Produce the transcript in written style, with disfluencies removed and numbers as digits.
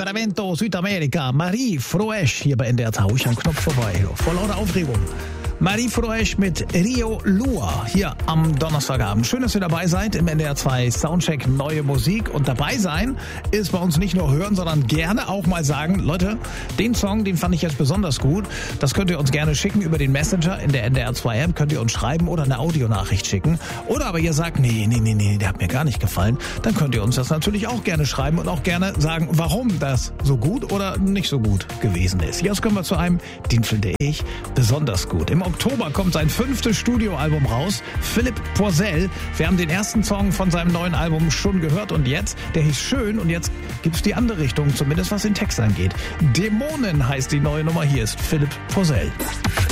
Temperamento Südamerika. Marie Froesch hier bei NDR Tausch am Knopf vorbei. Vor lauter Aufregung. Marie Froesch mit Rio Lua hier am Donnerstagabend. Schön, dass ihr dabei seid im NDR 2 Soundcheck Neue Musik. Und dabei sein ist bei uns nicht nur hören, sondern gerne auch mal sagen, Leute, den Song, den fand ich jetzt besonders gut. Das könnt ihr uns gerne schicken über den Messenger in der NDR 2 App. Könnt ihr uns schreiben oder eine Audionachricht schicken. Oder aber ihr sagt, nee, der hat mir gar nicht gefallen. Dann könnt ihr uns das natürlich auch gerne schreiben und auch gerne sagen, warum das so gut oder nicht so gut gewesen ist. Jetzt kommen wir zu einem, den finde ich besonders gut. Im Oktober kommt sein 5. Studioalbum raus, Philipp Poisel. Wir haben den ersten Song von seinem neuen Album schon gehört und jetzt, der hieß Schön und jetzt gibt's die andere Richtung, zumindest was den Text angeht. Dämonen heißt die neue Nummer, hier ist Philipp Poisel.